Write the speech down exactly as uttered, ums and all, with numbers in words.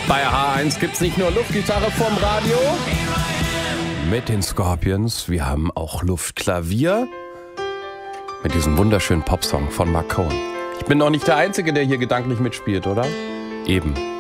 Bei H eins gibt's nicht nur Luftgitarre vom Radio mit den Scorpions, wir haben auch Luftklavier mit diesem wunderschönen Popsong von Mark Cohn. Ich bin noch nicht der Einzige, der hier gedanklich mitspielt, oder? Eben.